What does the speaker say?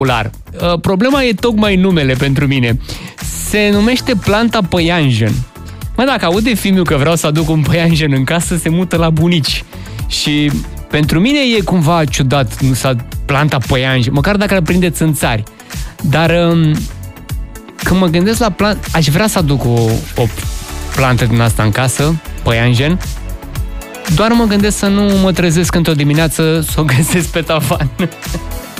Problema e tocmai numele pentru mine. Se numește planta păianjen. Dacă aud de filmul că vreau să aduc un păianjen în casă, se mută la bunici. Și pentru mine e cumva ciudat planta păianjen, măcar dacă îl prindeți în țari. Dar când mă gândesc la plantă, aș vrea să aduc o plantă din asta în casă, păianjen. Doar mă gândesc să nu mă trezesc într-o dimineață să o găsesc pe tavan.